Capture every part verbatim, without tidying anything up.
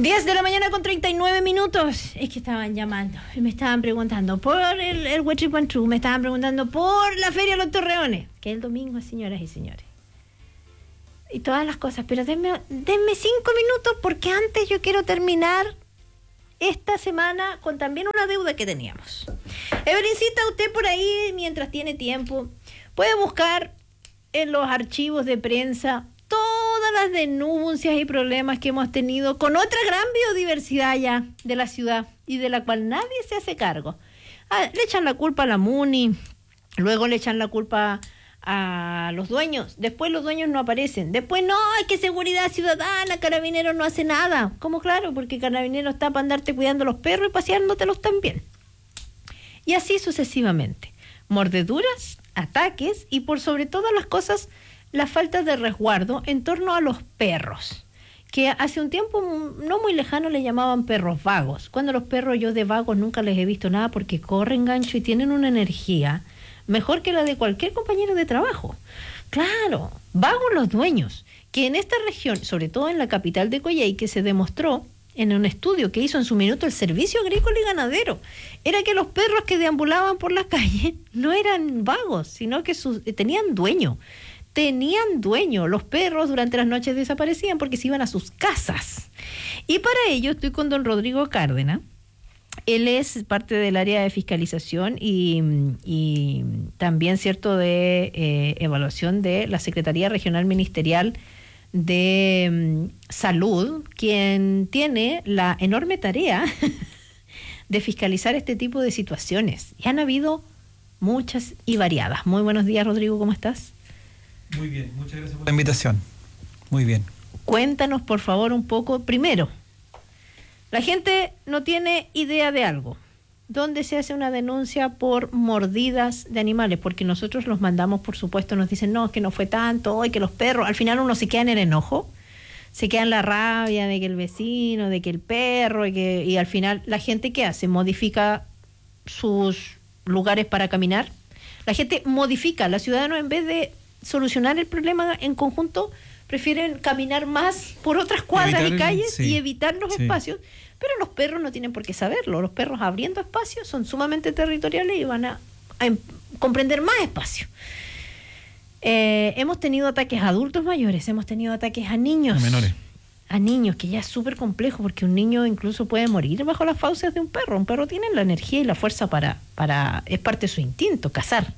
diez de la mañana con treinta y nueve minutos. Es que estaban llamando y me estaban preguntando por el, el Huetripantrú, me estaban preguntando por la Feria de los Torreones, que es el domingo, señoras y señores. Y todas las cosas, pero denme, denme cinco minutos porque antes yo quiero terminar esta semana con también una deuda que teníamos. Evelincita, usted por ahí, mientras tiene tiempo, puede buscar en los archivos de prensa todas las denuncias y problemas que hemos tenido con otra gran biodiversidad ya de la ciudad y de la cual nadie se hace cargo. Ah, le echan la culpa a la MUNI, luego le echan la culpa a los dueños, después los dueños no aparecen, después no, hay que seguridad ciudadana, Carabineros no hace nada. ¿Cómo? Claro, porque Carabineros está para andarte cuidando los perros y paseándotelos también. Y así sucesivamente. Mordeduras, ataques y por sobre todas las cosas, la falta de resguardo en torno a los perros, que hace un tiempo no muy lejano le llamaban perros vagos, cuando los perros yo de vagos nunca les he visto nada porque corren gancho y tienen una energía mejor que la de cualquier compañero de trabajo. Claro, vagos los dueños, que en esta región, sobre todo en la capital de Coyhaique, se demostró en un estudio que hizo en su minuto el Servicio Agrícola y Ganadero, era que los perros que deambulaban por la calle no eran vagos, sino que sus, tenían dueño. Tenían dueño. Los perros durante las noches desaparecían porque se iban a sus casas. Y para ello estoy con don Rodrigo Cárdenas. Él es parte del área de fiscalización y, y también, cierto, de eh, evaluación de la Secretaría Regional Ministerial de um, Salud, quien tiene la enorme tarea de fiscalizar este tipo de situaciones. Y han habido muchas y variadas. Muy buenos días, Rodrigo, ¿cómo estás? Muy bien, muchas gracias por la invitación. Muy bien. Cuéntanos, por favor, un poco. Primero, la gente no tiene idea de algo. ¿Dónde se hace una denuncia por mordidas de animales? Porque nosotros los mandamos, por supuesto, nos dicen, no, es que no fue tanto, hoy que los perros, al final uno se queda en el enojo, se queda en la rabia de que el vecino, de que el perro, y, que, y al final, ¿la gente qué hace? Modifica sus lugares para caminar. La gente modifica, los ciudadanos en vez de solucionar el problema en conjunto, prefieren caminar más por otras cuadras evitar, y calles sí, y evitar los sí. espacios, pero los perros no tienen por qué saberlo. Los perros abriendo espacios son sumamente territoriales y van a, a comprender más espacio. Eh, hemos tenido ataques a adultos mayores, hemos tenido ataques a niños, a menores, a niños, que ya es súper complejo porque un niño incluso puede morir bajo las fauces de un perro. Un perro tiene la energía y la fuerza para, para es parte de su instinto, cazar.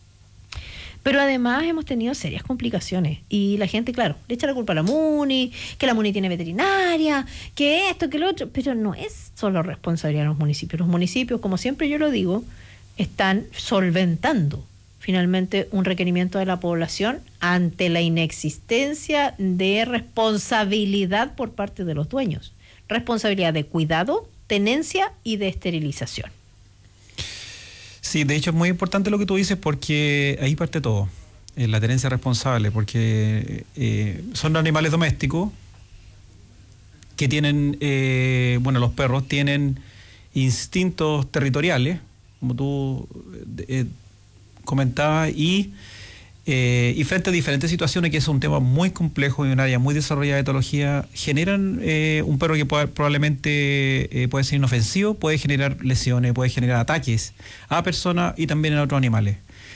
Pero además hemos tenido serias complicaciones y la gente, claro, le echa la culpa a la MUNI, que la MUNI tiene veterinaria, que esto, que lo otro, pero no es solo responsabilidad de los municipios. Los municipios, como siempre yo lo digo, están solventando finalmente un requerimiento de la población ante la inexistencia de responsabilidad por parte de los dueños. Responsabilidad de cuidado, tenencia y de esterilización. Sí, de hecho es muy importante lo que tú dices porque ahí parte todo, eh, la tenencia responsable, porque eh, son animales domésticos que tienen, eh, bueno, los perros tienen instintos territoriales, como tú eh, comentabas, y, eh, y frente a diferentes situaciones, que es un tema muy complejo y un área muy desarrollada de etología, generan eh, un perro que puede, probablemente eh, puede ser inofensivo, puede generar lesiones, puede generar ataques a personas y también a otros animales.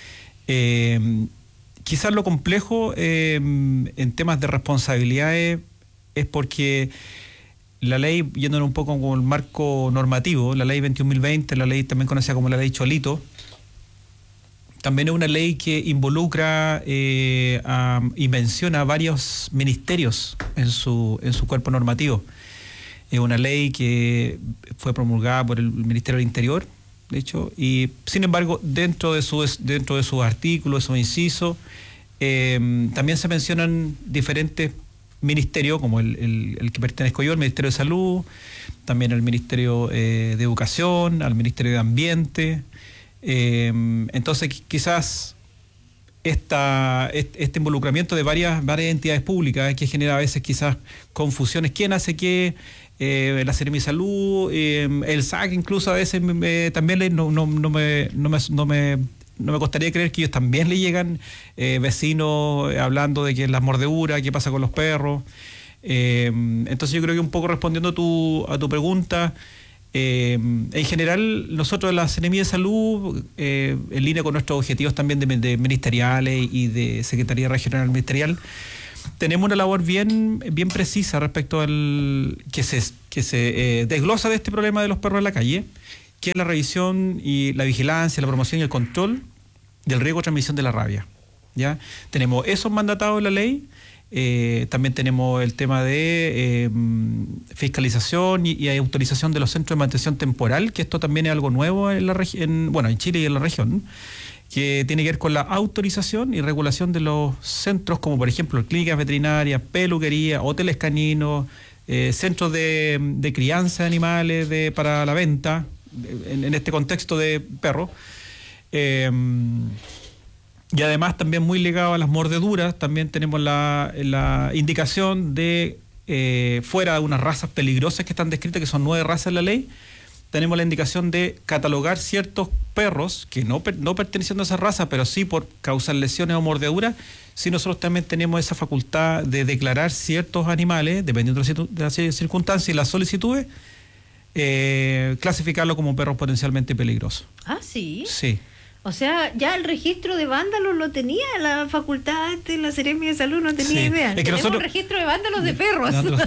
Eh, quizás lo complejo eh, en temas de responsabilidades es porque la ley, yéndonos un poco con el marco normativo, la ley veintiún mil veinte, la ley también conocida como la ley Cholito, también es una ley que involucra eh, a, y menciona varios ministerios en su, en su cuerpo normativo. Es una ley que fue promulgada por el Ministerio del Interior, de hecho, y sin embargo, dentro de sus dentro de sus artículos, sus incisos, eh, también se mencionan diferentes ministerios, como el, el, el que pertenezco yo, el Ministerio de Salud, también el Ministerio eh, de Educación, al Ministerio de Ambiente. Eh, entonces quizás esta, este, este involucramiento de varias, varias entidades públicas que genera a veces quizás confusiones, quién hace qué, eh, la Seremi Salud, eh, el S A C incluso a veces me, también le, no, no, no, me, no, me, no, me, no me costaría creer que ellos también le llegan eh, vecinos hablando de que las mordeduras, qué pasa con los perros. Eh, entonces yo creo que un poco respondiendo a tu, a tu pregunta, eh, en general nosotros en la Seremía de Salud, eh, en línea con nuestros objetivos también de, de ministeriales y de Secretaría Regional Ministerial, tenemos una labor bien, bien precisa respecto al que se, que se eh, desglosa de este problema de los perros en la calle, que es la revisión y la vigilancia, la promoción y el control del riesgo de transmisión de la rabia. ¿Ya? Tenemos esos mandatados en la ley. Eh, también tenemos el tema de eh, fiscalización y, y autorización de los centros de mantención temporal, que esto también es algo nuevo en la en, bueno, en Chile y en la región, que tiene que ver con la autorización y regulación de los centros, como por ejemplo clínicas veterinarias, peluquerías, hoteles caninos, eh, centros de, de crianza de animales de, para la venta, en, en este contexto de perros. Eh, Y además también muy ligado a las mordeduras, también tenemos la, la indicación de, eh, fuera de unas razas peligrosas que están descritas, que son nueve razas en la ley, tenemos la indicación de catalogar ciertos perros que no, no perteneciendo a esa raza, pero sí por causar lesiones o mordeduras, si nosotros también tenemos esa facultad de declarar ciertos animales, dependiendo de las circunstancias y las solicitudes, eh, clasificarlo como perros potencialmente peligrosos. Ah, sí. Sí. O sea, ya el registro de vándalos lo tenía la facultad de la Seremia de Salud, no tenía sí. idea. Es que Tenemos nosotros... un registro de vándalos de perros. Nosotros...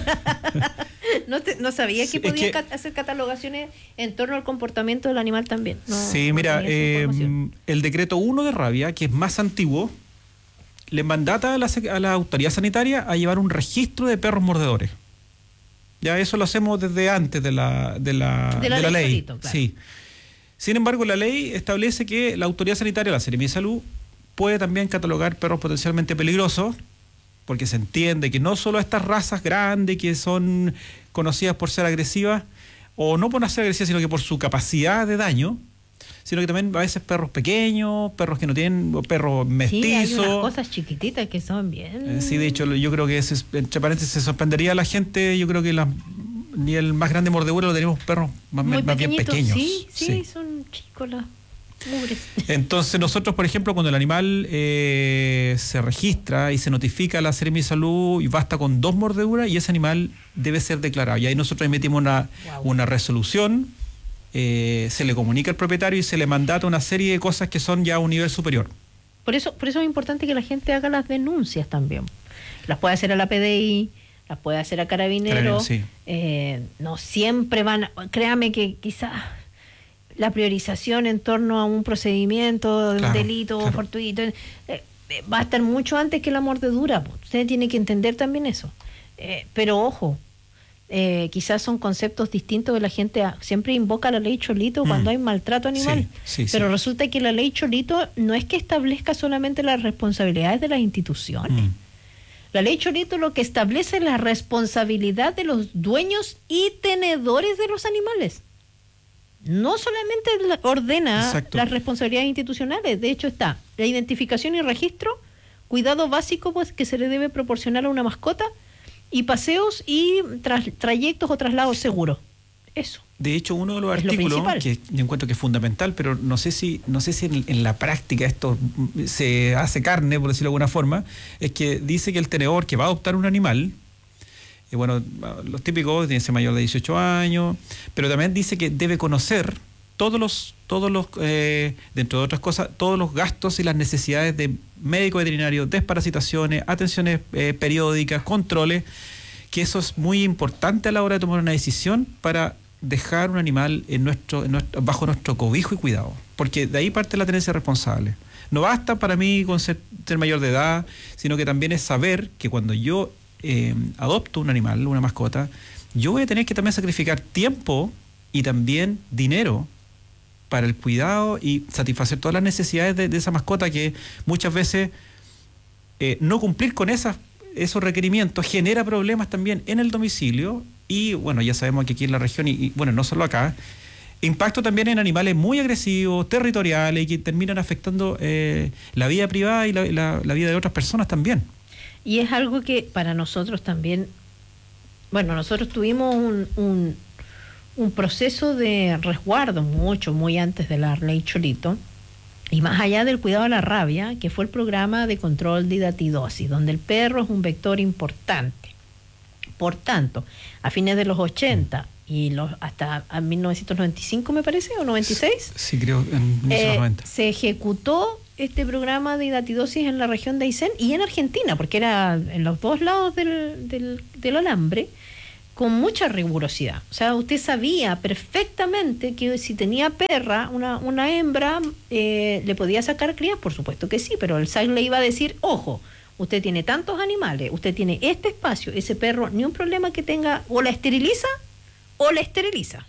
no, te, no sabía que sí, podían que... hacer catalogaciones en torno al comportamiento del animal también. No, sí, no mira, eh, el decreto uno de rabia, que es más antiguo, le mandata a la, a la autoridad sanitaria a llevar un registro de perros mordedores. Ya eso lo hacemos desde antes de la, de la, de la, de la ley. ley. Solito, claro. Sí. Sin embargo, la ley establece que la autoridad sanitaria, la Seremía de Salud, puede también catalogar perros potencialmente peligrosos, porque se entiende que no solo estas razas grandes que son conocidas por ser agresivas, o no por ser agresivas, sino que por su capacidad de daño, sino que también a veces perros pequeños, perros que no tienen, perros mestizos. Sí, hay unas cosas chiquititas que son bien... Eh, sí, de hecho, yo creo que, se, entre paréntesis, se sorprendería a la gente, yo creo que la... Ni el más grande mordedura lo tenemos perros más, más bien pequeños. Sí, sí, sí, son chicos las mugres. Entonces nosotros, por ejemplo, cuando el animal eh, se registra y se notifica a la Seremía de Salud, y basta con dos mordeduras y ese animal debe ser declarado. Y ahí nosotros emitimos una, wow. una resolución, eh, se le comunica al propietario y se le mandata una serie de cosas que son ya a un nivel superior. Por eso, por eso es importante que la gente haga las denuncias también. Las puede hacer a la P D I, las puede hacer a Carabineros, sí. eh, no siempre van, a, créame que quizás la priorización en torno a un procedimiento, de claro, un delito claro. fortuito, eh, eh, va a estar mucho antes que la mordedura. Usted tiene que entender también eso. Eh, pero ojo, eh, quizás son conceptos distintos de la gente, a, siempre invoca la ley Cholito mm. cuando hay maltrato animal, sí, sí, pero sí. resulta que la ley Cholito no es que establezca solamente las responsabilidades de las instituciones. Mm. La ley Cholito lo que establece es la responsabilidad de los dueños y tenedores de los animales. No solamente ordena Exacto. las responsabilidades institucionales, de hecho está la identificación y registro, cuidado básico pues, que se le debe proporcionar a una mascota, y paseos y tra trayectos o traslados seguros. Eso. De hecho, uno de los artículos que yo encuentro que es fundamental, pero no sé si no sé si en, en la práctica esto se hace carne, por decirlo de alguna forma, es que dice que el tenedor que va a adoptar un animal, y bueno, los típicos, tiene que ser mayor de dieciocho años, pero también dice que debe conocer todos los, todos los eh, dentro de otras cosas, todos los gastos y las necesidades de médico veterinario, desparasitaciones, atenciones eh, periódicas, controles, que eso es muy importante a la hora de tomar una decisión para dejar un animal en nuestro, en nuestro, bajo nuestro cobijo y cuidado, porque de ahí parte la tenencia responsable. No basta para mí con ser, ser mayor de edad, sino que también es saber que cuando yo eh, adopto un animal, una mascota, yo voy a tener que también sacrificar tiempo y también dinero para el cuidado y satisfacer todas las necesidades de, de esa mascota, que muchas veces eh, no cumplir con esas esos requerimientos genera problemas también en el domicilio y bueno, ya sabemos que aquí en la región y, y bueno, no solo acá, impacto también en animales muy agresivos, territoriales y que terminan afectando eh, la vida privada y la, la, la vida de otras personas también. Y es algo que para nosotros también, bueno, nosotros tuvimos un, un, un proceso de resguardo mucho, muy antes de la ley Cholito. Y más allá del cuidado de la rabia, que fue el programa de control de hidatidosis, donde el perro es un vector importante Por tanto, a fines de los ochenta y los hasta a mil novecientos noventa y cinco, me parece, o noventa y seis, sí, creo, en mil novecientos noventa. Eh, se ejecutó este programa de hidatidosis en la región de Aysén y en Argentina, porque era en los dos lados del, del, del alambre, con mucha rigurosidad. O sea, usted sabía perfectamente que si tenía perra, una, una hembra, eh, le podía sacar crías, por supuesto que sí, pero el S A C le iba a decir, ojo, usted tiene tantos animales, usted tiene este espacio, ese perro, ni un problema que tenga, o la esteriliza, o la esteriliza.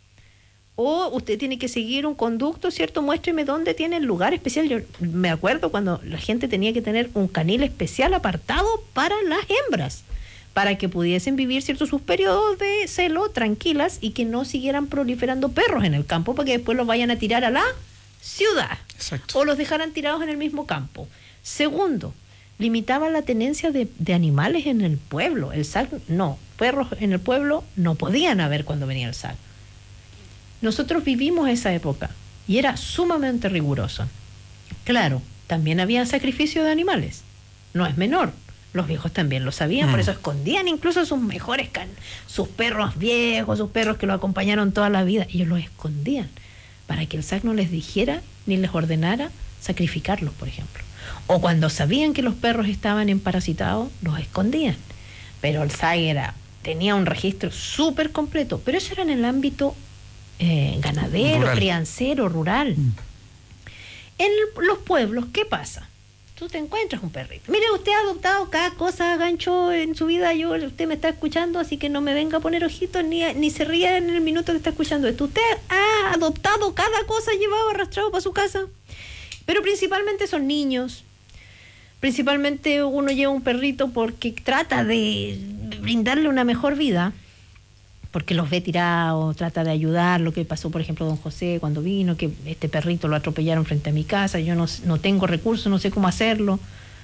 O usted tiene que seguir un conducto, ¿cierto? Muéstreme dónde tiene el lugar especial. Yo me acuerdo cuando la gente tenía que tener un canil especial apartado para las hembras, para que pudiesen vivir, ¿cierto?, sus periodos de celo tranquilas y que no siguieran proliferando perros en el campo para que después los vayan a tirar a la ciudad. Exacto. O los dejaran tirados en el mismo campo. Segundo, limitaba la tenencia de, de animales en el pueblo. El S A C, no, perros en el pueblo no podían haber cuando venía el S A C. Nosotros vivimos esa época y era sumamente riguroso. Claro, también había sacrificio de animales, no es menor. Los viejos también lo sabían, mm. por eso escondían incluso sus mejores can sus perros viejos, sus perros que lo acompañaron toda la vida. Ellos los escondían para que el S A C no les dijera ni les ordenara sacrificarlos, por ejemplo. O cuando sabían que los perros estaban emparasitados, los escondían. Pero el S A C era, tenía un registro súper completo, pero eso era en el ámbito eh, ganadero, rural. criancero, rural. Mm. En los pueblos, ¿qué pasa? Tú te encuentras un perrito. Mire, usted ha adoptado cada cosa, gancho, en su vida. Yo, usted me está escuchando, así que no me venga a poner ojitos ni, ni se ría en el minuto que está escuchando esto. Usted ha adoptado cada cosa, llevado, arrastrado para su casa. Pero principalmente son niños. Principalmente uno lleva un perrito porque trata de brindarle una mejor vida, porque los ve tirados, trata de ayudar. Lo que pasó, por ejemplo, don José cuando vino, que este perrito lo atropellaron frente a mi casa, yo no, no tengo recursos, no sé cómo hacerlo.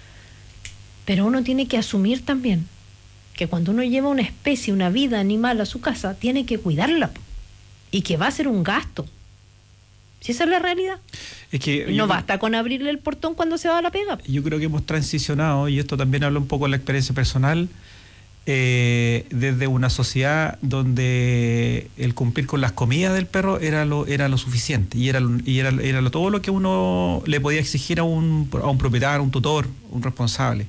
Pero uno tiene que asumir también que cuando uno lleva una especie, una vida animal a su casa, tiene que cuidarla y que va a ser un gasto. Si esa es la realidad. Es que no basta con abrirle el portón cuando se va a la pega. Yo creo que hemos transicionado, y esto también habla un poco de la experiencia personal, Eh, desde una sociedad donde el cumplir con las comidas del perro era lo era lo suficiente y era y era, era lo, todo lo que uno le podía exigir a un a un propietario, un tutor, un responsable.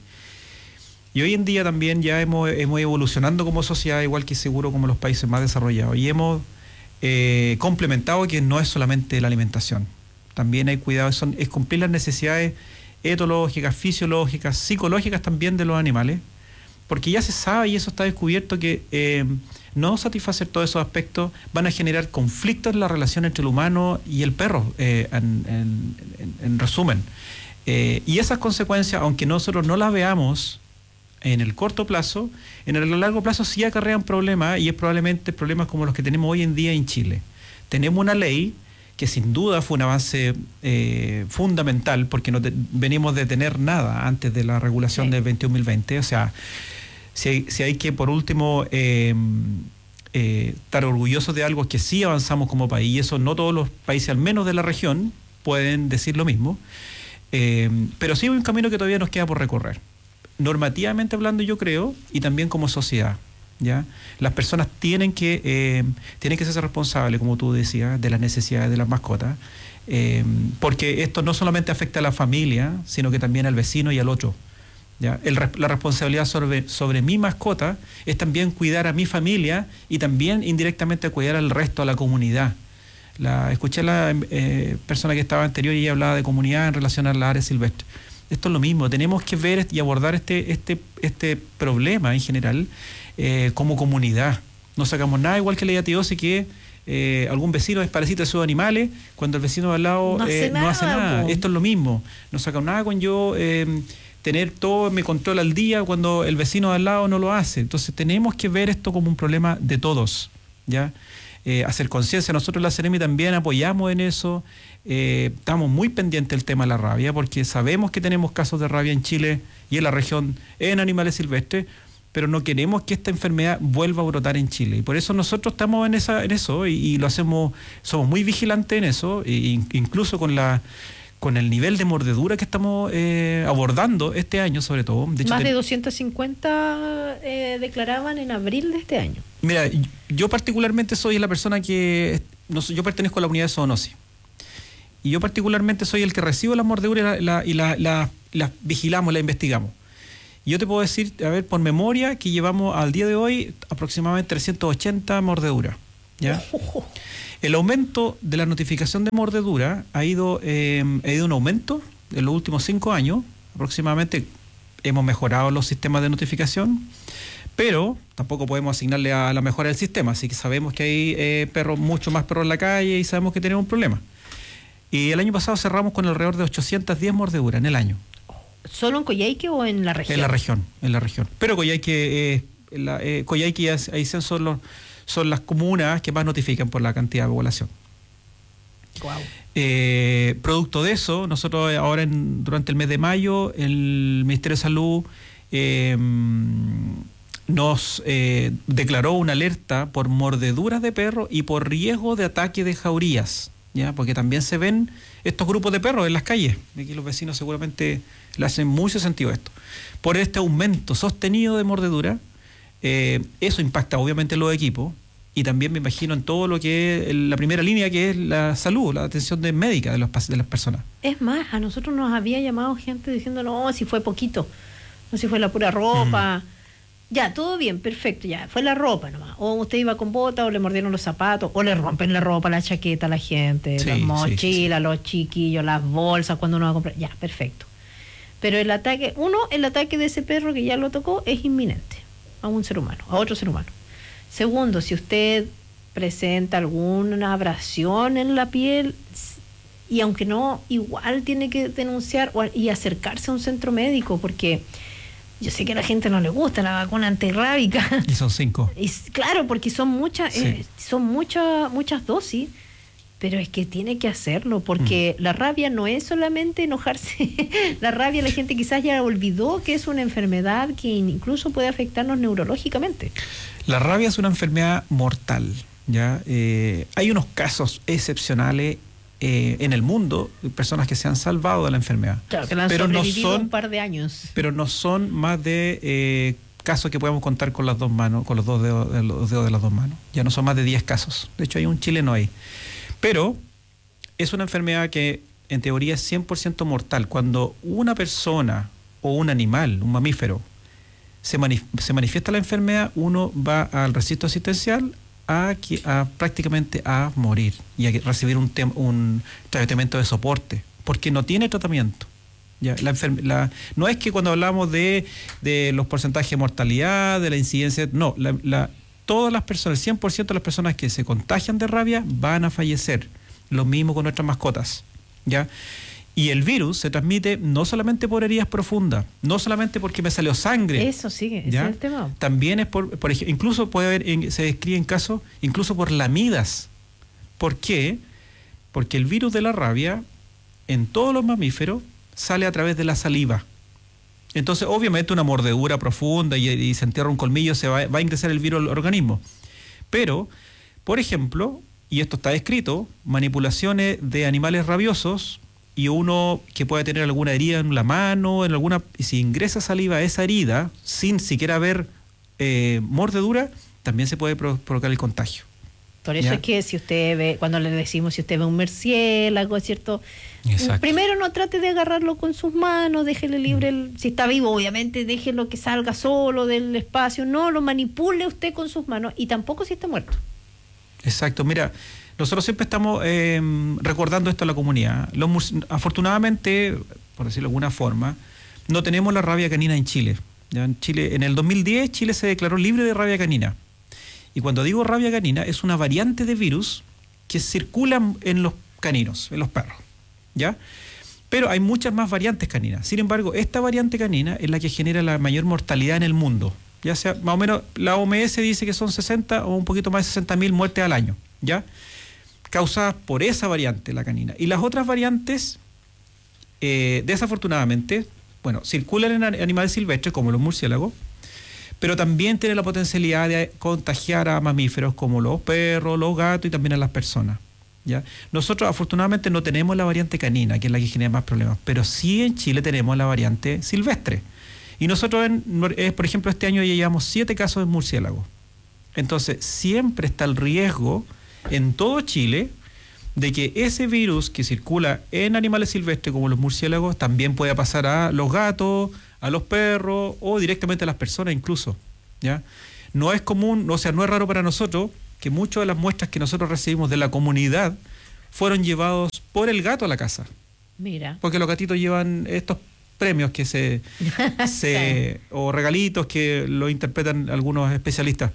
Y hoy en día también ya hemos hemos evolucionando como sociedad, igual que seguro como los países más desarrollados, y hemos eh, complementado que no es solamente la alimentación, también hay cuidado, son, es cumplir las necesidades etológicas, fisiológicas, psicológicas también de los animales. Porque ya se sabe, y eso está descubierto, que eh, no satisfacer todos esos aspectos van a generar conflictos en la relación entre el humano y el perro, eh, en, en, en, en resumen. Eh, y esas consecuencias, aunque nosotros no las veamos en el corto plazo, en el largo plazo sí acarrean problemas, y es probablemente problemas como los que tenemos hoy en día en Chile. Tenemos una ley que sin duda fue un avance eh, fundamental, porque no te, venimos de tener nada antes de la regulación sí. del veintiún mil veinte, o sea... Si hay, si hay que, por último, eh, eh, estar orgullosos de algo, que sí avanzamos como país, y eso no todos los países, al menos de la región, pueden decir lo mismo, eh, pero sí hay un camino que todavía nos queda por recorrer. Normativamente hablando, yo creo, y también como sociedad, ¿ya? Las personas tienen que, eh, tienen que ser responsables, como tú decías, de las necesidades de las mascotas, eh, porque esto no solamente afecta a la familia, sino que también al vecino y al otro. ¿Ya? El, la responsabilidad sobre, sobre mi mascota es también cuidar a mi familia y también indirectamente cuidar al resto, a la comunidad. La, escuché a la eh, persona que estaba anterior y ella hablaba de comunidad en relación a la área silvestre. Esto es lo mismo, tenemos que ver y abordar este, este, este problema en general eh, como comunidad. No sacamos nada igual que la yatiosis, que eh, algún vecino desparasita a sus animales cuando el vecino de al lado no hace eh, nada, no hace nada. Esto es lo mismo, no sacamos nada con yo... Eh, tener todo mi control al día cuando el vecino de al lado no lo hace. Entonces tenemos que ver esto como un problema de todos, ¿ya? Eh, hacer conciencia. Nosotros la Seremi también apoyamos en eso, eh, estamos muy pendientes del tema de la rabia, porque sabemos que tenemos casos de rabia en Chile y en la región en animales silvestres, pero no queremos que esta enfermedad vuelva a brotar en Chile, y por eso nosotros estamos en esa en eso y, y lo hacemos, somos muy vigilantes en eso, e incluso con la con el nivel de mordedura que estamos eh, abordando este año, sobre todo. De hecho, Más ten... de doscientos cincuenta eh, declaraban en abril de este año. Mira, yo particularmente soy la persona que... No, yo pertenezco a la unidad de zoonosis. Y yo particularmente soy el que recibo las mordeduras y las la, la, la, la vigilamos, las investigamos. Y yo te puedo decir, a ver, por memoria, que llevamos al día de hoy aproximadamente trescientas ochenta mordeduras. ¿Ya? Oh. El aumento de la notificación de mordedura ha ido, eh, ha ido un aumento en los últimos cinco años. Aproximadamente hemos mejorado los sistemas de notificación, pero tampoco podemos asignarle a la mejora del sistema. Así que sabemos que hay eh, perros, mucho más perros en la calle y sabemos que tenemos un problema. Y el año pasado cerramos con alrededor de ochocientas diez mordeduras en el año. ¿Solo en Coyhaique o en la región? En la región, en la región. Pero Coyhaique, eh, la, eh, Coyhaique y Aysén son los... son las comunas que más notifican por la cantidad de población. Wow. Eh, producto de eso, nosotros ahora en, durante el mes de mayo, el Ministerio de Salud eh, nos eh, declaró una alerta por mordeduras de perros y por riesgo de ataque de jaurías, ¿ya? Porque también se ven estos grupos de perros en las calles. Aquí los vecinos seguramente le hacen mucho sentido esto. Por este aumento sostenido de mordedura, Eh, eso impacta obviamente en los equipos y también me imagino en todo lo que es la primera línea, que es la salud, la atención de médica de, los, de las personas. Es más, a nosotros nos había llamado gente diciendo, no, si fue poquito, no, si fue la pura ropa, mm. ya, todo bien, perfecto, ya, fue la ropa nomás, o usted iba con botas, o le mordieron los zapatos, o le rompen la ropa, la chaqueta a la gente, sí, las mochilas, sí, sí. los chiquillos, las bolsas, cuando uno va a comprar, ya, perfecto. Pero el ataque, uno, el ataque de ese perro que ya lo tocó es inminente a un ser humano, a otro ser humano. Segundo, si usted presenta alguna abrasión en la piel, y aunque no, igual tiene que denunciar o, y acercarse a un centro médico, porque yo sé que a la gente no le gusta la vacuna antirrábica. Y son cinco. Y, claro, porque son muchas, sí. eh, son muchas, muchas dosis. Pero es que tiene que hacerlo, porque mm. la rabia no es solamente enojarse. La rabia, la gente quizás ya olvidó que es una enfermedad que incluso puede afectarnos neurológicamente. La rabia es una enfermedad mortal, ¿ya? Eh, hay unos casos excepcionales eh, en el mundo, de personas que se han salvado de la enfermedad. Claro, que la han pero sobrevivido no son, un par de años. Pero no son más de eh, casos que podemos contar con las dos manos, con los dos dedos, los dedos de las dos manos. Ya no son más de diez casos. De hecho, hay un chileno ahí. Pero es una enfermedad que en teoría es cien por ciento mortal. Cuando una persona o un animal, un mamífero, se, manif se manifiesta la enfermedad, uno va al registro asistencial a, a prácticamente a morir y a recibir un, un tratamiento de soporte, porque no tiene tratamiento. Ya, la la, no es que cuando hablamos de, de los porcentajes de mortalidad, de la incidencia, no, la, la todas las personas, el cien por ciento de las personas que se contagian de rabia van a fallecer. Lo mismo con nuestras mascotas, ¿ya? Y el virus se transmite no solamente por heridas profundas, no solamente porque me salió sangre. Eso sí, ese ¿ya? es el tema. También es por, por ejemplo, incluso puede haber, en, se describen casos, incluso por lamidas. ¿Por qué? Porque el virus de la rabia, en todos los mamíferos, sale a través de la saliva. Entonces, obviamente, una mordedura profunda y, y se entierra un colmillo, se va, va a ingresar el virus al organismo. Pero, por ejemplo, y esto está escrito, manipulaciones de animales rabiosos y uno que puede tener alguna herida en la mano, en alguna, y si ingresa saliva a esa herida, sin siquiera haber eh, mordedura, también se puede pro, provocar el contagio. Por eso ¿ya? Es que si usted ve, cuando le decimos si usted ve un murciélago, ¿cierto? Exacto. Primero no trate de agarrarlo con sus manos, déjele libre, el, si está vivo obviamente, déjelo que salga solo del espacio, no lo manipule usted con sus manos y tampoco si está muerto. Exacto, mira, nosotros siempre estamos eh, recordando esto a la comunidad. Los, afortunadamente, por decirlo de alguna forma, no tenemos la rabia canina en Chile. Ya en Chile, en el dos mil diez Chile se declaró libre de rabia canina. Y cuando digo rabia canina, es una variante de virus que circula en los caninos, en los perros, ¿ya? Pero hay muchas más variantes caninas. Sin embargo, esta variante canina es la que genera la mayor mortalidad en el mundo. Ya sea, más o menos, la O M S dice que son sesenta o un poquito más de sesenta mil muertes al año, ¿ya? Causadas por esa variante, la canina. Y las otras variantes, eh, desafortunadamente, bueno, circulan en animales silvestres, como los murciélagos, pero también tiene la potencialidad de contagiar a mamíferos como los perros, los gatos y también a las personas, ¿ya? Nosotros afortunadamente no tenemos la variante canina, que es la que genera más problemas, pero sí en Chile tenemos la variante silvestre. Y nosotros, en, eh, por ejemplo, este año ya llevamos siete casos de murciélago. Entonces, siempre está el riesgo en todo Chile de que ese virus que circula en animales silvestres como los murciélagos también pueda pasar a los gatos, a los perros o directamente a las personas incluso, ¿ya? No es común, o sea, no es raro para nosotros que muchas de las muestras que nosotros recibimos de la comunidad fueron llevados por el gato a la casa. Mira. Porque los gatitos llevan estos premios que se, se o regalitos que lo interpretan algunos especialistas.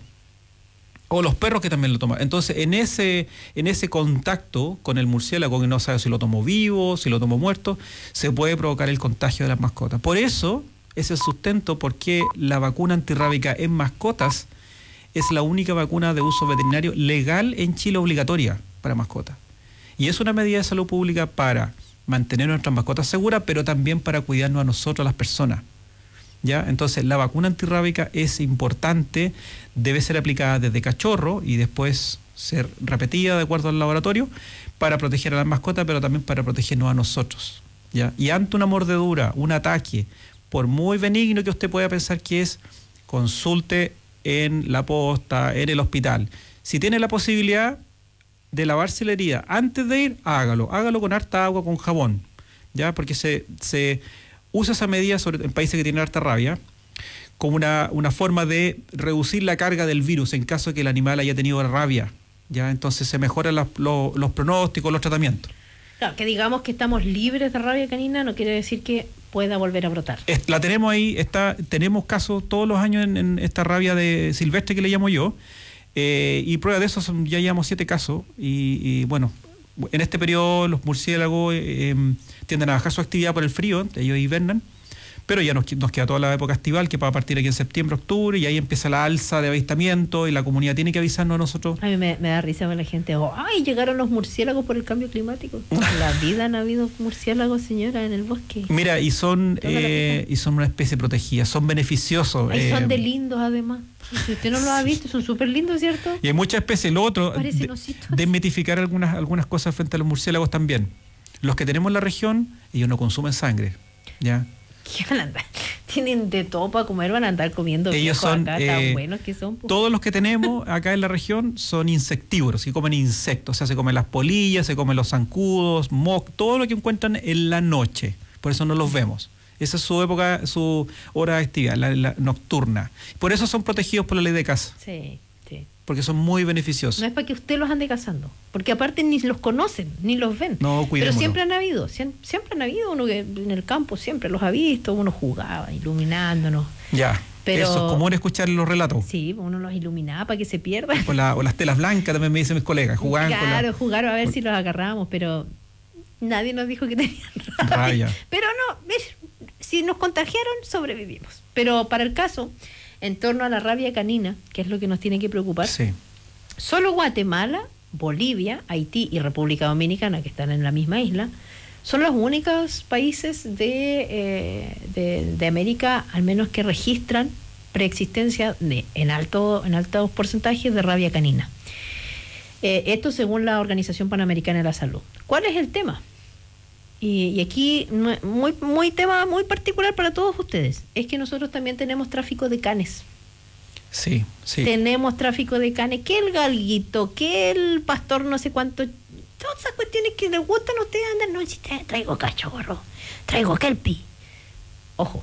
O los perros que también lo toman. Entonces, en ese, en ese contacto con el murciélago, que no sabe si lo tomó vivo, si lo tomó muerto, se puede provocar el contagio de las mascotas. Por eso, es el sustento porque la vacuna antirrábica en mascotas es la única vacuna de uso veterinario legal en Chile obligatoria para mascotas. Y es una medida de salud pública para mantener nuestras mascotas seguras, pero también para cuidarnos a nosotros, las personas. ¿Ya? Entonces, la vacuna antirrábica es importante, debe ser aplicada desde cachorro y después ser repetida de acuerdo al laboratorio para proteger a las mascotas, pero también para protegernos a nosotros, ¿ya? Y ante una mordedura, un ataque, por muy benigno que usted pueda pensar que es, consulte en la posta, en el hospital. Si tiene la posibilidad de lavarse la herida antes de ir, hágalo. Hágalo con harta agua, con jabón, ¿ya? Porque se... se usa esa medida sobre, en países que tienen harta rabia como una, una forma de reducir la carga del virus en caso de que el animal haya tenido rabia, ¿ya? Entonces se mejoran los, los, los pronósticos, los tratamientos. Claro, que digamos que estamos libres de rabia canina no quiere decir que pueda volver a brotar. Es, la tenemos ahí, está, tenemos casos todos los años en, en esta rabia de silvestre que le llamo yo, eh, y prueba de eso son, ya llevamos siete casos, y, y bueno, en este periodo los murciélagos eh, tienden a bajar su actividad por el frío, ellos hibernan, pero ya nos, nos queda toda la época estival, que va a partir aquí en septiembre, octubre, y ahí empieza la alza de avistamiento y la comunidad tiene que avisarnos a nosotros. A mí me, me da risa ver la gente, oh, ¡ay, llegaron los murciélagos por el cambio climático! En la vida han habido murciélagos, señora, en el bosque. Mira, y son eh, y son una especie protegida, son beneficiosos. Ay, eh, son de lindos, además. Y si usted no los ha visto, son súper lindos, ¿cierto? Y hay muchas especies. Lo otro, Parecen de, ositos. desmitificar algunas, algunas cosas frente a los murciélagos también. Los que tenemos en la región, ellos no consumen sangre, ¿ya? ¿Qué van a andar? Tienen de todo para comer, van a andar comiendo. Ellos son, acá, eh, tan buenos que son. Pues. Todos los que tenemos acá en la región son insectívoros, que comen insectos. O sea, se comen las polillas, se comen los zancudos, moc, todo lo que encuentran en la noche. Por eso no los vemos. Esa es su época, su hora de actividad, la, la nocturna. Por eso son protegidos por la ley de caza. Sí, sí. Porque son muy beneficiosos. No es para que usted los ande cazando, porque aparte ni los conocen, ni los ven. No, pero siempre han habido, siempre, siempre han habido uno que en el campo siempre los ha visto, uno jugaba, iluminándonos. Ya, pero, eso es común escuchar los relatos. Sí, uno los iluminaba para que se pierdan. O, la, o las telas blancas también me dicen mis colegas, jugaban claro, con la... jugaron a ver si los agarrábamos, pero nadie nos dijo que tenían rabia. rabia. Pero no, ¿ves? Si nos contagiaron, sobrevivimos. Pero para el caso, en torno a la rabia canina, que es lo que nos tiene que preocupar, sí. Solo Guatemala, Bolivia, Haití y República Dominicana, que están en la misma isla, son los únicos países de, eh, de, de América, al menos que registran preexistencia de, en, alto, en altos porcentajes de rabia canina. Eh, esto según la Organización Panamericana de la Salud. ¿Cuál es el tema? Y, y aquí, muy, muy tema muy particular para todos ustedes, es que nosotros también tenemos tráfico de canes. Sí, sí. Tenemos tráfico de canes, que el galguito, que el pastor no sé cuánto, todas esas cuestiones que les gustan a ustedes andan, no, si traigo cachorro, traigo kelpie. Ojo,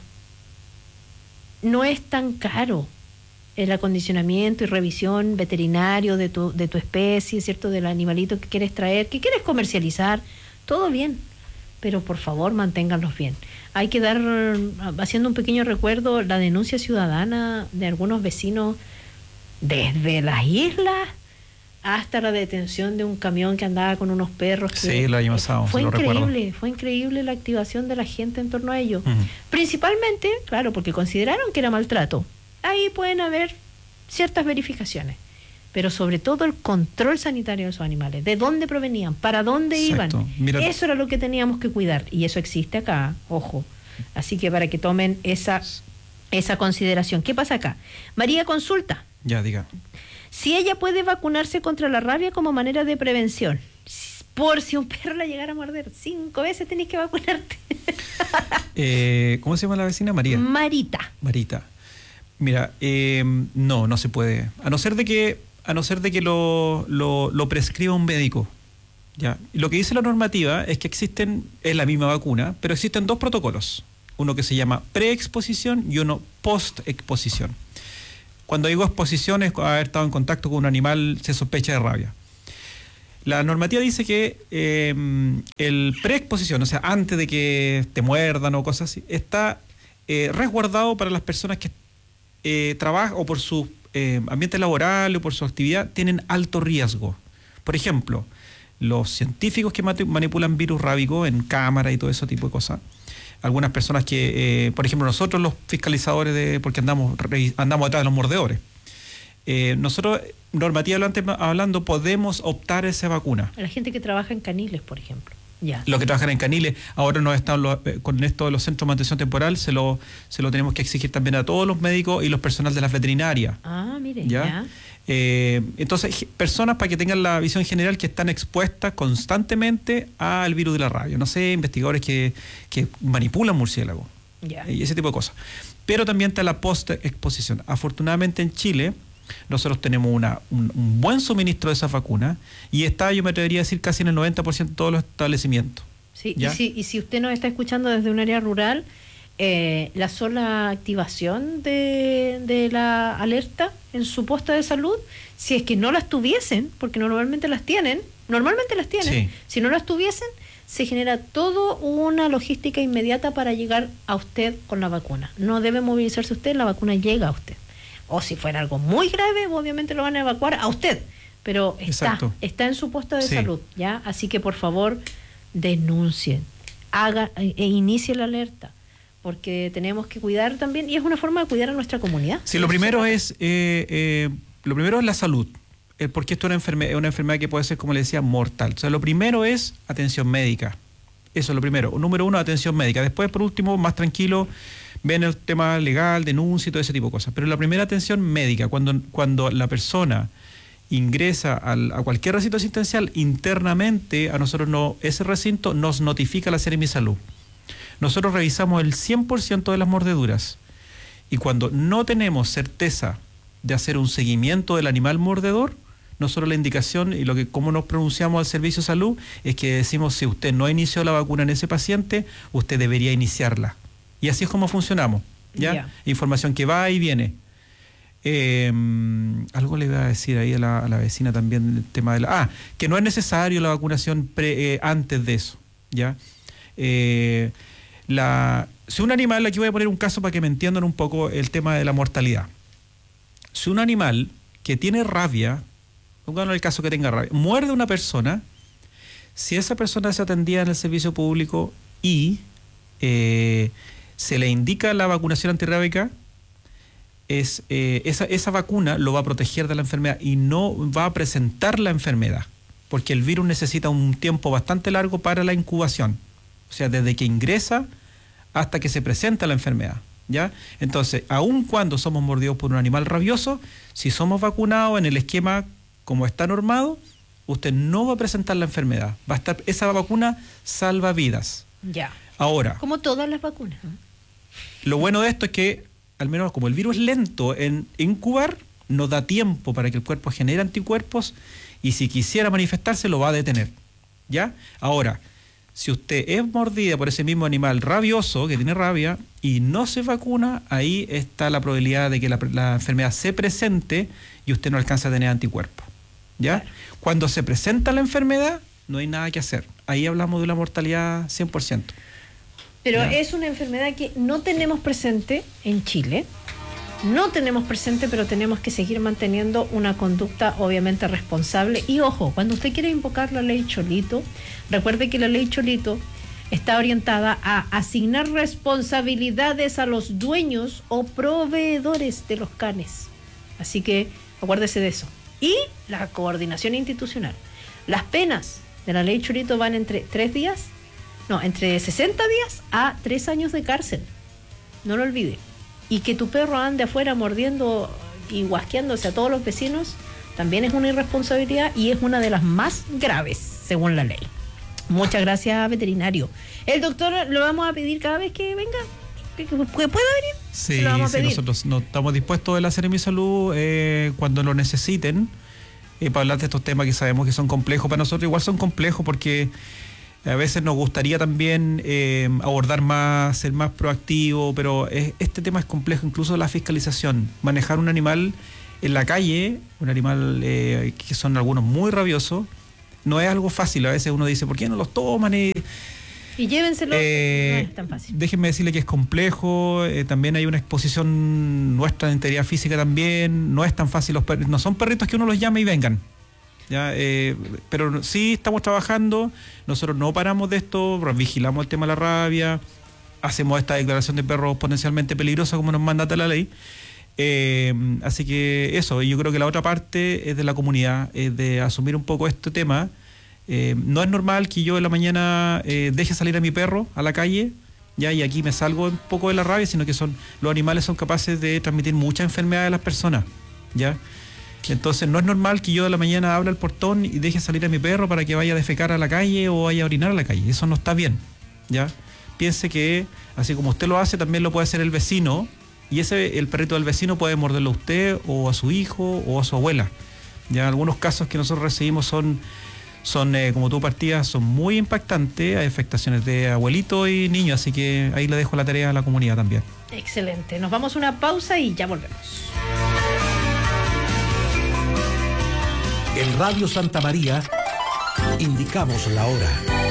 no es tan caro el acondicionamiento y revisión veterinario de tu, de tu especie, ¿cierto? Del animalito que quieres traer, que quieres comercializar, todo bien, pero por favor manténganlos bien. Hay que dar, haciendo un pequeño recuerdo, la denuncia ciudadana de algunos vecinos desde las islas hasta la detención de un camión que andaba con unos perros. Que, sí, lo año pasado, fue lo increíble, recuerdo. Fue increíble la activación de la gente en torno a ello. Uh-huh. Principalmente, claro, porque consideraron que era maltrato. Ahí pueden haber ciertas verificaciones, pero sobre todo el control sanitario de esos animales, de dónde provenían, para dónde Exacto. iban. Mira, eso era lo que teníamos que cuidar, y eso existe acá, ojo. Así que para que tomen esa, esa consideración. ¿Qué pasa acá? María consulta. Ya, diga. Si ella puede vacunarse contra la rabia como manera de prevención, por si un perro la llegara a morder. Cinco veces tenés que vacunarte. eh, ¿Cómo se llama la vecina? María. Marita. Marita. Mira, eh, no, no se puede. A no ser de que, a no ser de que lo, lo, lo prescriba un médico. ¿Ya? Y lo que dice la normativa es que existen, es la misma vacuna, pero existen dos protocolos. Uno que se llama preexposición y uno postexposición. Cuando digo exposición es haber estado en contacto con un animal, se sospecha de rabia. La normativa dice que eh, el preexposición, o sea, antes de que te muerdan o cosas así, está eh, resguardado para las personas que eh, trabajan o por su eh, ambiente laboral o por su actividad tienen alto riesgo. Por ejemplo, los científicos que manipulan virus rábicos en cámara y todo ese tipo de cosas. Algunas personas que, eh, por ejemplo, nosotros los fiscalizadores, de porque andamos andamos detrás de los mordedores. Eh, nosotros, normativamente hablando, podemos optar a esa vacuna. La gente que trabaja en caniles, por ejemplo. Ya. Los que trabajan en caniles, ahora no están los, eh, con esto de los centros de mantención temporal, se lo, se lo tenemos que exigir también a todos los médicos y los personal de las veterinarias. Ah, mire, ¿ya? ya. Eh, entonces, personas para que tengan la visión general que están expuestas constantemente al virus de la rabia. No sé, investigadores que, que manipulan murciélagos. Ya. Y ese tipo de cosas. Pero también está la post-exposición. Afortunadamente en Chile nosotros tenemos una, un, un buen suministro de esas vacunas y está, yo me atrevería a decir, casi en el noventa por ciento de todos los establecimientos. Sí, y si, y si usted nos está escuchando desde un área rural, eh, la sola activación de, de la alerta en su puesto de salud, si es que no las tuviesen, porque normalmente las tienen, normalmente las tienen, sí. Si no las tuviesen, se genera toda una logística inmediata para llegar a usted con la vacuna. No debe movilizarse usted, la vacuna llega a usted. O si fuera algo muy grave, obviamente lo van a evacuar a usted, pero está, Exacto. está en su puesto de sí. salud, ¿ya? Así que por favor, denuncien, haga e inicie la alerta, porque tenemos que cuidar también, y es una forma de cuidar a nuestra comunidad. Sí, lo primero es eh, eh, lo primero es la salud, eh, porque esto es una enfermedad, una enfermedad que puede ser, como le decía, mortal. O sea, lo primero es atención médica. Eso es lo primero. Número uno, atención médica. Después, por último, más tranquilo, ven el tema legal, denuncia y todo ese tipo de cosas. Pero la primera atención médica, cuando, cuando la persona ingresa al, a cualquier recinto asistencial, internamente a nosotros no, ese recinto nos notifica la Seremi Salud. Nosotros revisamos el cien por ciento de las mordeduras y cuando no tenemos certeza de hacer un seguimiento del animal mordedor, nosotros la indicación y lo que cómo nos pronunciamos al servicio de salud es que decimos, si usted no inició la vacuna en ese paciente, usted debería iniciarla. Y así es como funcionamos, ¿ya? Yeah. Información que va y viene. Eh, algo le iba a decir ahí a la, a la vecina también el tema de la... Ah, que no es necesario la vacunación pre, eh, antes de eso, ¿ya? Eh, la, si un animal, aquí voy a poner un caso para que me entiendan un poco el tema de la mortalidad. Si un animal que tiene rabia, pongamos el caso que tenga rabia, muerde a una persona, si esa persona se atendía en el servicio público y eh, se le indica la vacunación antirrábica, es, eh, esa, esa vacuna lo va a proteger de la enfermedad y no va a presentar la enfermedad, porque el virus necesita un tiempo bastante largo para la incubación, o sea, desde que ingresa hasta que se presenta la enfermedad, ¿ya? Entonces, aun cuando somos mordidos por un animal rabioso, si somos vacunados en el esquema como está normado, usted no va a presentar la enfermedad, va a estar, esa vacuna salva vidas. Ya. Ahora, como todas las vacunas. Lo bueno de esto es que, al menos como el virus es lento en incubar, nos da tiempo para que el cuerpo genere anticuerpos y si quisiera manifestarse lo va a detener, ¿ya? Ahora, si usted es mordida por ese mismo animal rabioso, que tiene rabia, y no se vacuna, ahí está la probabilidad de que la, la enfermedad se presente y usted no alcanza a tener anticuerpos, ¿ya? Claro. Cuando se presenta la enfermedad, no hay nada que hacer. Ahí hablamos de una mortalidad cien por ciento. Pero ¿ya? Es una enfermedad que no tenemos presente en Chile, no tenemos presente, pero tenemos que seguir manteniendo una conducta obviamente responsable. Y ojo, cuando usted quiere invocar la ley Cholito, recuerde que la ley Cholito está orientada a asignar responsabilidades a los dueños o proveedores de los canes. Así que acuérdese de eso. Y la coordinación institucional. Las penas de la ley Cholito van entre tres días, no, entre sesenta días a tres años de cárcel. No lo olvide. Y que tu perro ande afuera mordiendo y guasqueándose a todos los vecinos también es una irresponsabilidad y es una de las más graves. según la ley. Muchas gracias, veterinario. El doctor lo vamos a pedir cada vez que venga, que, que, que pueda venir. Sí, lo vamos a sí, pedir. nosotros no estamos dispuestos de la Seremi Salud eh, cuando lo necesiten, eh, para hablar de estos temas que sabemos que son complejos. Para nosotros igual son complejos porque a veces nos gustaría también eh, abordar más, ser más proactivo, pero es, este tema es complejo, incluso la fiscalización. Manejar un animal en la calle, un animal eh, que son algunos muy rabiosos, no es algo fácil. A veces uno dice, ¿por qué no los toman? Y, y llévenselo, eh, no es tan fácil. Déjenme decirle que es complejo, eh, también hay una exposición nuestra de integridad física también, no es tan fácil, los perritos, no son perritos que uno los llame y vengan. Ya, eh, pero sí estamos trabajando, nosotros no paramos de esto, vigilamos el tema de la rabia, hacemos esta declaración de perros potencialmente peligrosos como nos mandata la ley. Eh, así que eso, yo creo que la otra parte es de la comunidad, es de asumir un poco este tema. Eh, no es normal que yo en la mañana eh, deje salir a mi perro a la calle, ya, y aquí me salgo un poco de la rabia, sino que son los animales son capaces de transmitir muchas enfermedades a las personas, ya. Entonces no es normal que yo de la mañana abra el portón y deje salir a mi perro para que vaya a defecar a la calle o vaya a orinar a la calle. Eso no está bien, ¿ya? Piense que así como usted lo hace, también lo puede hacer el vecino, y ese el perrito del vecino puede morderlo a usted o a su hijo o a su abuela. Ya algunos casos que nosotros recibimos son, son eh, como tú partías, son muy impactantes, hay afectaciones de abuelito y niño, así que ahí le dejo la tarea a la comunidad también. Excelente, nos vamos a una pausa y ya volvemos. En Radio Santa María indicamos la hora.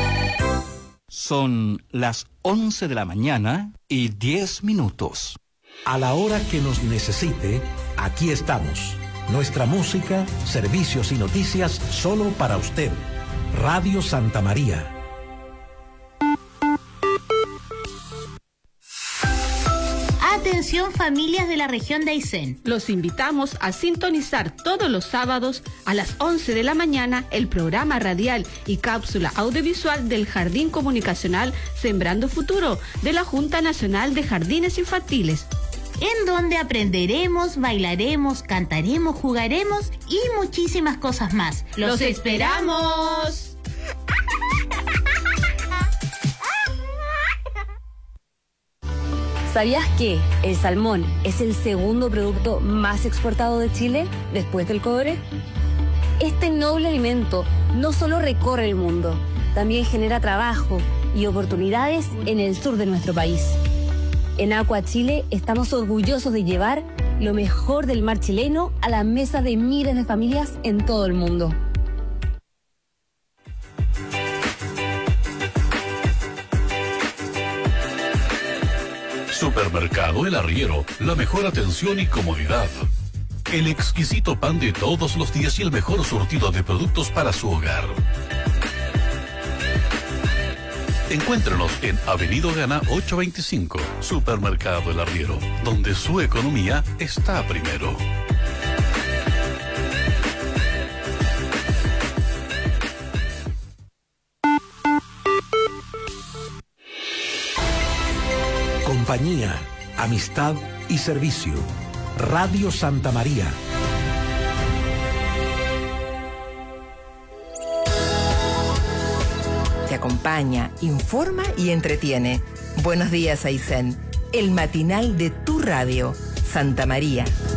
Son las once de la mañana y diez minutos. A la hora que nos necesite, aquí estamos. Nuestra música, servicios y noticias solo para usted. Radio Santa María. Atención familias de la región de Aysén. Los invitamos a sintonizar todos los sábados a las once de la mañana el programa radial y cápsula audiovisual del Jardín Comunicacional Sembrando Futuro de la Junta Nacional de Jardines Infantiles, en donde aprenderemos, bailaremos, cantaremos, jugaremos y muchísimas cosas más. ¡Los, ¡Los esperamos! esperamos! ¿Sabías que el salmón es el segundo producto más exportado de Chile después del cobre? Este noble alimento no solo recorre el mundo, también genera trabajo y oportunidades en el sur de nuestro país. En Aqua Chile estamos orgullosos de llevar lo mejor del mar chileno a la mesa de miles de familias en todo el mundo. Supermercado El Arriero, la mejor atención y comodidad. El exquisito pan de todos los días y el mejor surtido de productos para su hogar. Encuéntrenos en Avenida Gana ochocientos veinticinco, Supermercado El Arriero, donde su economía está primero. Compañía, amistad y servicio. Radio Santa María. Te acompaña, informa y entretiene. Buenos días, Aysén. El matinal de tu radio, Santa María.